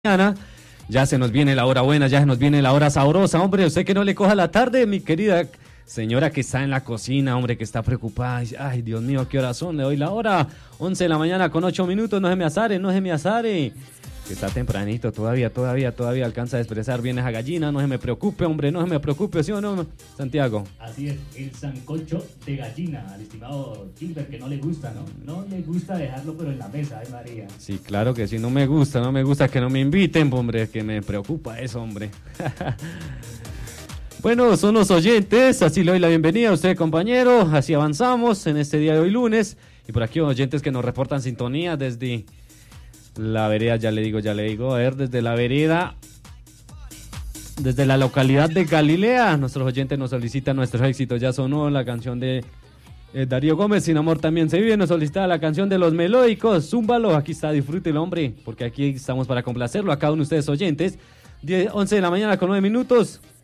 mañana. Ya se nos viene la hora buena, ya se nos viene la hora sabrosa, hombre. Usted que no le coja la tarde, mi querida señora que está en la cocina, hombre, que está preocupada. Ay, Dios mío, ¿qué horas son? Le doy la hora. 11 de la mañana con 8 minutos. No se me azare, no se me azare. Que está tempranito, todavía alcanza a expresar bien esa gallina. No se me preocupe, hombre, no se me preocupe, ¿sí o no, Santiago? Así es, el sancocho de gallina, al estimado Gilbert, que no le gusta, ¿no? No le gusta dejarlo, pero en la mesa, ay María. Sí, claro que sí, no me gusta que no me inviten, hombre, que me preocupa eso, hombre. Bueno, son los oyentes, así le doy la bienvenida a usted, compañero, así avanzamos en este día de hoy lunes, y por aquí oyentes que nos reportan sintonía desde la vereda, ya le digo, a ver, desde la vereda, desde la localidad de Galilea, nuestros oyentes nos solicitan nuestros éxitos, ya sonó la canción de Darío Gómez, Sin Amor También Se Vive, nos solicita la canción de Los Melódicos, zúmbalo, aquí está, disfrútelo, hombre, porque aquí estamos para complacerlo a cada uno de ustedes oyentes. 11 de la mañana con 9 minutos.